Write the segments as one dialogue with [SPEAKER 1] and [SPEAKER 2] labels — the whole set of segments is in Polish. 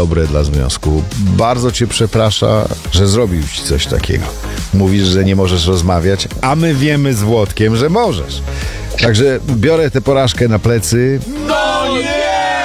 [SPEAKER 1] dobre dla związku. Bardzo cię przeprasza, że zrobił ci coś takiego. Mówisz, że nie możesz rozmawiać, a my wiemy z Włodkiem, że możesz. Także biorę tę porażkę na plecy.
[SPEAKER 2] No nie!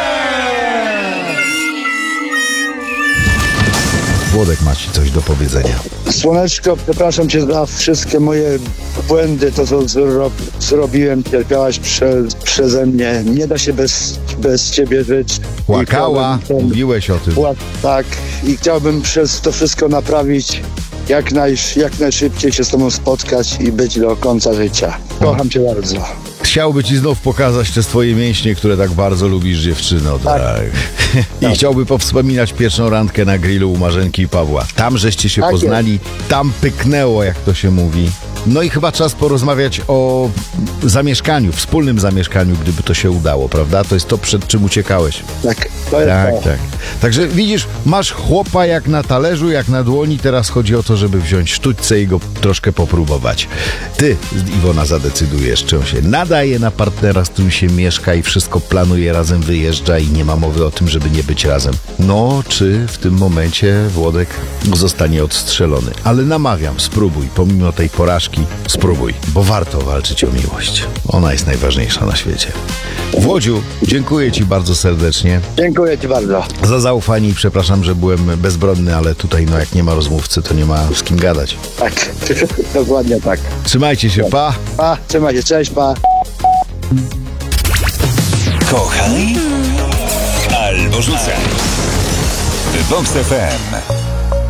[SPEAKER 1] Włodek ma ci coś do powiedzenia.
[SPEAKER 3] Słoneczko, przepraszam cię za wszystkie moje błędy, to co zrobiłem, cierpiałaś przeze mnie. Nie da się bez ciebie żyć.
[SPEAKER 1] Płakała, mówiłeś o tym.
[SPEAKER 3] Tak, i chciałbym przez to wszystko naprawić, jak najszybciej się z tobą spotkać i być do końca życia. Kocham cię bardzo.
[SPEAKER 1] Chciałby ci znów pokazać te swoje mięśnie, które tak bardzo lubisz, dziewczyno. Tak. I chciałby powspominać pierwszą randkę na grillu u Marzenki i Pawła. Tam żeście się poznali, tam pyknęło, jak to się mówi. No i chyba czas porozmawiać o zamieszkaniu, wspólnym zamieszkaniu, gdyby to się udało, prawda? To jest to, przed czym uciekałeś.
[SPEAKER 3] Tak, to jest to.
[SPEAKER 1] Tak. Także widzisz, masz chłopa jak na talerzu, jak na dłoni. Teraz chodzi o to, żeby wziąć sztućce i go troszkę popróbować. Ty, Iwona, zadecydujesz, czy on się nadaje na partnera, z którym się mieszka i wszystko planuje, razem wyjeżdża i nie ma mowy o tym, żeby nie być razem. No, czy w tym momencie Włodek zostanie odstrzelony. Ale namawiam, spróbuj, pomimo tej porażki, spróbuj, bo warto walczyć o miłość. Ona jest najważniejsza na świecie. Włodziu, dziękuję ci bardzo serdecznie.
[SPEAKER 3] Dziękuję ci bardzo.
[SPEAKER 1] Za zaufanie i przepraszam, że byłem bezbronny, ale tutaj jak nie ma rozmówcy, to nie ma z kim gadać.
[SPEAKER 3] Tak, dokładnie tak.
[SPEAKER 1] Trzymajcie się, pa!
[SPEAKER 3] Pa, trzymaj się, cześć, pa.
[SPEAKER 2] Kochaj albo rzucaj. Vox FM.